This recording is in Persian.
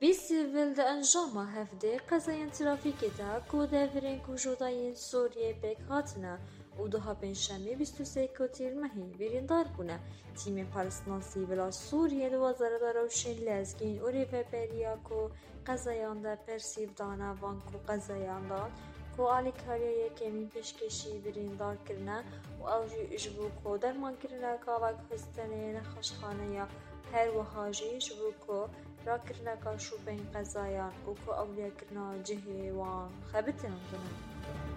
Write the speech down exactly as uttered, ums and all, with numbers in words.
بسیول ده انجام هفته قضایان ترافیکی دا که دفرین کجودای سوریه بک هاتنه و دوها پنجشنبه بیست و سه کتیر مهی ویریندار بونه. تیم پارلمان سیویل سوریه دو وزارت روشن لزگین و ریوپریا که قضایان دا پرسیو دانا وان که قضایان دان که آلیکاریه کمی پیشکشی ویریندار کرنه و اوجی اجبو که درمان کرنه که وقت هستنه نخشخانه یا هر وحاجی اجبو که را کرنه که شو بین قضایان و که اولیا کرنه جهه وان خبتن بنا.